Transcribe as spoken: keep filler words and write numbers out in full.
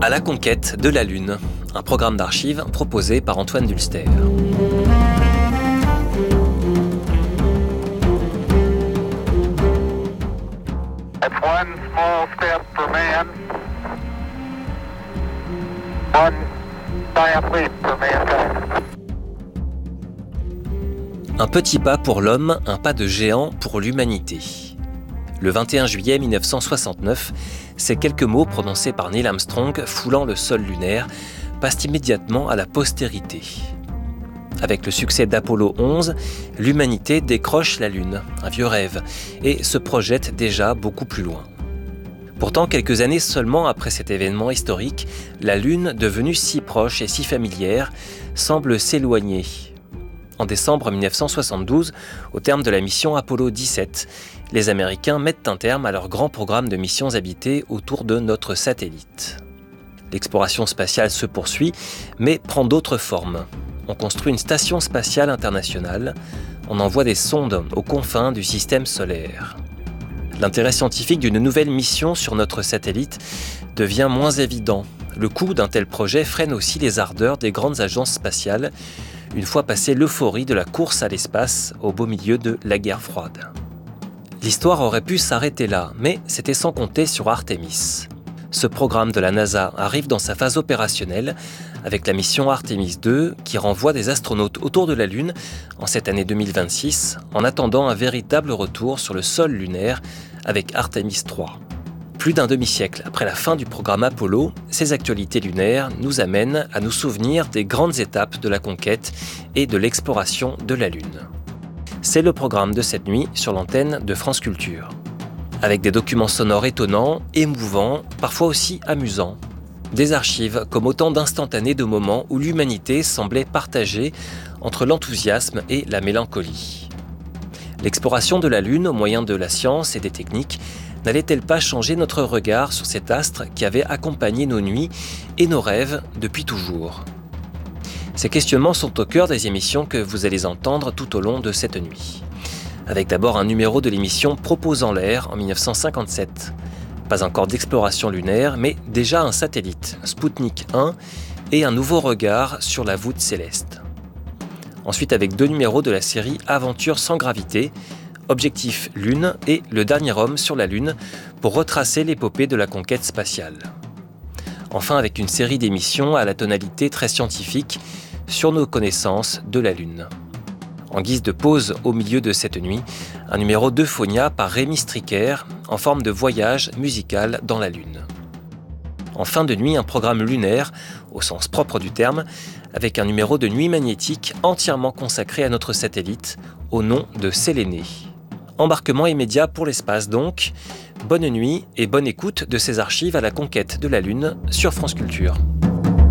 À la conquête de la Lune, un programme d'archives proposé par Antoine Dulster. That's one small step for man, one giant leap for mankind. Un petit pas pour l'homme, un pas de géant pour l'humanité. Le vingt et un juillet mille neuf cent soixante-neuf, ces quelques mots prononcés par Neil Armstrong foulant le sol lunaire passent immédiatement à la postérité. Avec le succès d'Apollo onze, l'humanité décroche la Lune, un vieux rêve, et se projette déjà beaucoup plus loin. Pourtant, quelques années seulement après cet événement historique, la Lune, devenue si proche et si familière, semble s'éloigner. En décembre mille neuf cent soixante-douze, au terme de la mission Apollo dix-sept, les Américains mettent un terme à leur grand programme de missions habitées autour de notre satellite. L'exploration spatiale se poursuit, mais prend d'autres formes. On construit une station spatiale internationale, on envoie des sondes aux confins du système solaire. L'intérêt scientifique d'une nouvelle mission sur notre satellite devient moins évident. Le coût d'un tel projet freine aussi les ardeurs des grandes agences spatiales, une fois passée l'euphorie de la course à l'espace au beau milieu de la guerre froide. L'histoire aurait pu s'arrêter là, mais c'était sans compter sur Artemis. Ce programme de la NASA arrive dans sa phase opérationnelle avec la mission Artemis deux qui renvoie des astronautes autour de la Lune en cette année deux mille vingt-six en attendant un véritable retour sur le sol lunaire avec Artemis trois. Plus d'un demi-siècle après la fin du programme Apollo, ces actualités lunaires nous amènent à nous souvenir des grandes étapes de la conquête et de l'exploration de la Lune. C'est le programme de cette nuit sur l'antenne de France Culture. Avec des documents sonores étonnants, émouvants, parfois aussi amusants. Des archives comme autant d'instantanés de moments où l'humanité semblait partagée entre l'enthousiasme et la mélancolie. L'exploration de la Lune au moyen de la science et des techniques n'allait-elle pas changer notre regard sur cet astre qui avait accompagné nos nuits et nos rêves depuis toujours ? Ces questionnements sont au cœur des émissions que vous allez entendre tout au long de cette nuit. Avec d'abord un numéro de l'émission Proposant l'air en mille neuf cent cinquante-sept. Pas encore d'exploration lunaire, mais déjà un satellite, Sputnik un, et un nouveau regard sur la voûte céleste. Ensuite avec deux numéros de la série Aventure sans gravité, Objectif Lune et Le dernier homme sur la Lune pour retracer l'épopée de la conquête spatiale. Enfin avec une série d'émissions à la tonalité très scientifique sur nos connaissances de la Lune. En guise de pause au milieu de cette nuit, un numéro d'Euphonia par Rémi Stricker en forme de voyage musical dans la Lune. En fin de nuit, un programme lunaire, au sens propre du terme, avec un numéro de nuit magnétique entièrement consacré à notre satellite, au nom de Séléné. Embarquement immédiat pour l'espace donc. Bonne nuit et bonne écoute de ces archives à la conquête de la Lune sur France Culture.